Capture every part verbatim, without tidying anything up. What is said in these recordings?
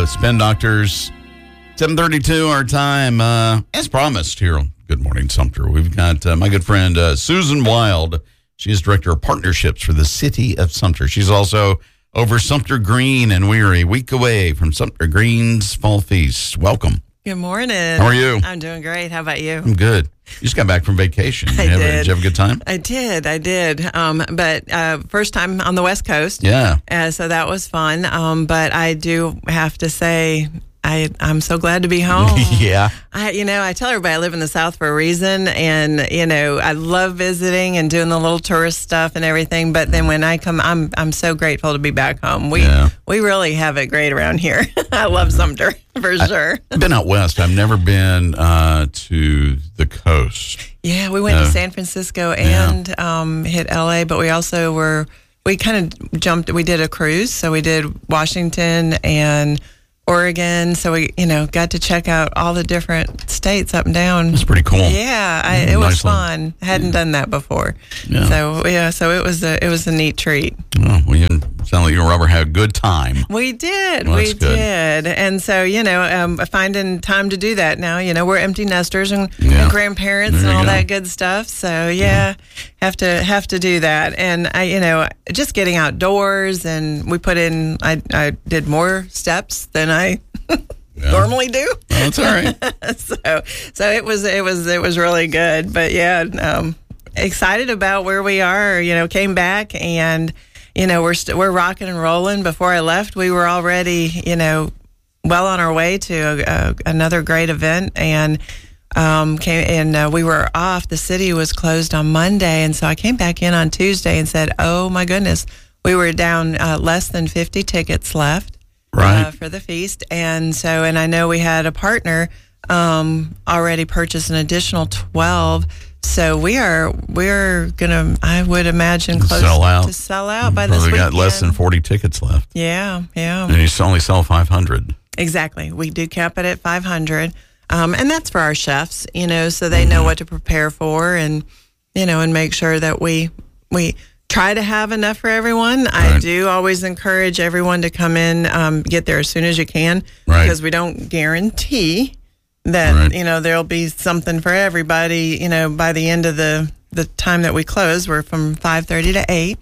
Spin Doctors. seven thirty-two our time. Uh, as promised here on Good Morning Sumter, we've got uh, my good friend uh, Susan Wild. She is Director of Partnerships for the City of Sumter. She's also over Sumter Green, and we are a week away from Sumter Green's Fall Feast. Welcome. Good morning. How are you? I'm doing great. How about you? I'm good. You just got back from vacation. I you have, did. Did you have a good time? I did. I did. Um, but uh, first time on the West Coast. Yeah. Uh, so that was fun. Um, but I do have to say, I, I'm so glad to be home. Yeah. I, you know, I tell everybody I live in the South for a reason, and you know, I love visiting and doing the little tourist stuff and everything. But then when I come, I'm I'm so grateful to be back home. We Yeah. we really have it great around here. I love Sumter for sure. I've been out west. I've never been uh, to the coast. Yeah, we went Uh, to San Francisco and um, hit L A, but we also were we kind of jumped. We did a cruise, so we did Washington and Oregon, so we, you know, got to check out all the different states up and down. It's pretty cool. Yeah, I, it Nice was one. fun. I hadn't done that before. Yeah. So yeah, so it was a it was a neat treat. Oh, well, you sound like you and Robert had a good time. We did, Well, we that's good. did, and so you know, um, finding time to do that now. You know, we're empty nesters and, Yeah. and grandparents There and you all go. that good stuff. So yeah, have to have to do that, and I, you know, just getting outdoors, and we put in. I I did more steps than I. Yeah. normally do. Well, that's all right. so so it was it was it was really good. But yeah, um, excited about where we are. You know, came back and you know we're st- we're rocking and rolling. Before I left, we were already you know well on our way to a, a, another great event and. Um, came and uh, we were off. The city was closed on Monday, and so I came back in on Tuesday and said, "Oh my goodness, we were down uh, less than fifty tickets left." Right. Uh, for the feast. And so, and I know we had a partner um, already purchase an additional twelve. So we are, we're going to, I would imagine, close Sell out. to sell out by Probably this weekend. got less than forty tickets left. Yeah, yeah. And you only sell five hundred. Exactly. We do cap it at five hundred. Um, and that's for our chefs, you know, so they know what to prepare for and, you know, and make sure that we, we, try to have enough for everyone. I Right. do always encourage everyone to come in, um, get there as soon as you can, Right. because we don't guarantee that Right. you know there'll be something for everybody. You know, by the end of the the time that we close, we're from five thirty to eight,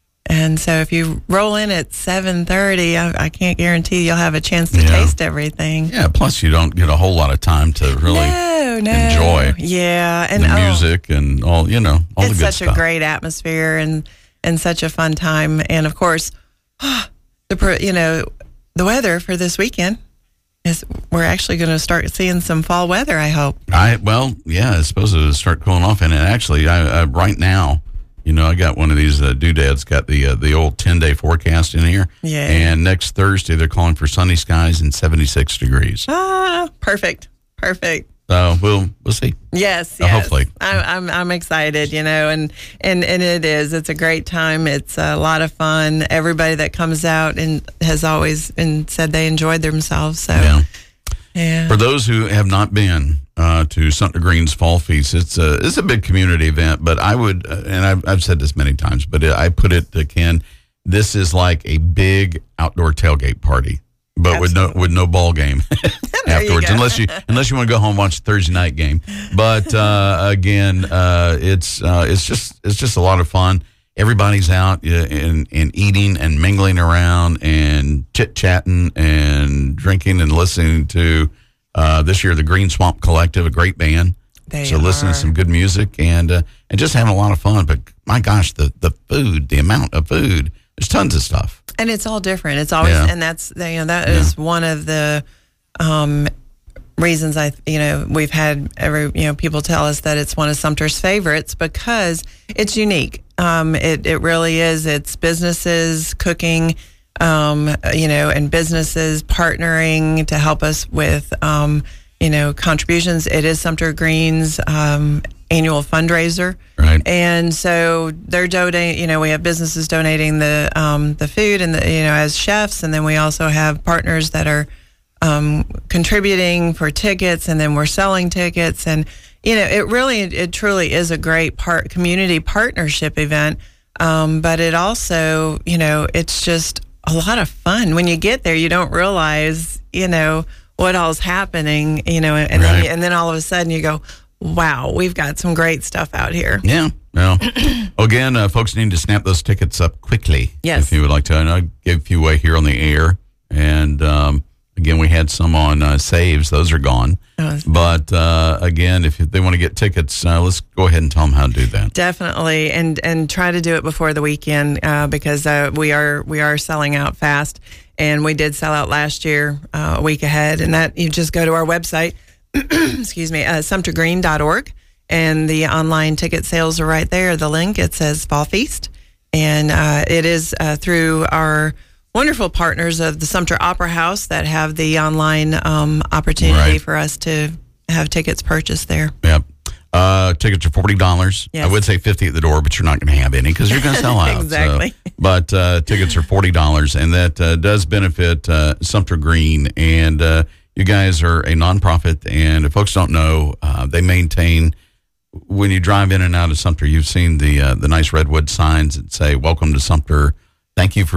and so if you roll in at seven thirty, I, I can't guarantee you'll have a chance to Yeah. taste everything. Yeah, plus you don't get a whole lot of time to really no, no. enjoy Yeah, and the oh, music and all, you know, all it's the good such stuff. a great atmosphere and and such a fun time. And of course, the pro- you know the weather for this weekend is we're actually going to start seeing some fall weather. I hope. I well, yeah, it's supposed to start cooling off, and it actually, I, I right now, you know, I got one of these uh, doodads, got the uh, the old ten day forecast in here, Yeah. and next Thursday they're calling for sunny skies and seventy-six degrees. Ah, perfect, perfect. So we'll we'll see. Yes, Uh, yes. hopefully. I, I'm I'm excited, you know, and, and and it is. It's a great time. It's a lot of fun. Everybody that comes out and has always been said they enjoyed themselves. So Yeah. yeah. For those who have not been uh, to Sumter Green's Fall Feast, it's a it's a big community event. But I would, uh, and I've, I've said this many times, but I put it to Ken, this is like a big outdoor tailgate party, but with no Absolutely. with no ball game There you afterwards, go. unless you unless you want to go home and watch the Thursday night game. But uh, again, uh, it's uh, it's just it's just a lot of fun. Everybody's out uh, and, and eating and mingling around and chit chatting and drinking and listening to uh, this year the Green Swamp Collective, a great band. They so listening are. to some good music and uh, and just having a lot of fun. But my gosh, the the food, the amount of food, there's tons of stuff. And it's all different. It's always, Yeah. and that's, you know, that is one of the um, reasons I, you know, we've had every, you know, people tell us that it's one of Sumter's favorites because it's unique. Um, it, it really is. It's businesses cooking, um, you know, and businesses partnering to help us with, um, you know, contributions. It is Sumter Green's um, annual fundraiser. Right. And so they're donating, you know, we have businesses donating the um, the food and, the, you know, as chefs. And then we also have partners that are um, contributing for tickets, and then we're selling tickets. And, you know, it really, it truly is a great part community partnership event. Um, but it also, you know, it's just a lot of fun. When you get there, you don't realize you know, what all's happening, you know, and Right. then, and then all of a sudden you go, wow, we've got some great stuff out here. Yeah. Well, again, uh, folks need to snap those tickets up quickly. Yes. If you would like to. And I gave a few away here on the air. And um, again, we had some on uh, saves. Those are gone. Oh, but uh, again, if they want to get tickets, uh, let's go ahead and tell them how to do that. Definitely, and and try to do it before the weekend uh, because uh, we are we are selling out fast, and we did sell out last year uh, a week ahead. And that you just go to our website, excuse me, uh, sumter green dot org, and the online ticket sales are right there. The link, it says Fall Feast, and uh, it is uh, through our wonderful partners of the Sumter Opera House that have the online um, opportunity Right. for us to have tickets purchased there. Yep. Uh, tickets are forty dollars. Yes. I would say fifty at the door, but you're not going to have any because you're going to sell out. Exactly. So. But uh, tickets are forty dollars, and that uh, does benefit uh, Sumter Green. And uh, you guys are a nonprofit, and if folks don't know, uh, they maintain, when you drive in and out of Sumter, you've seen the uh, the nice redwood signs that say, "Welcome to Sumter. Thank you for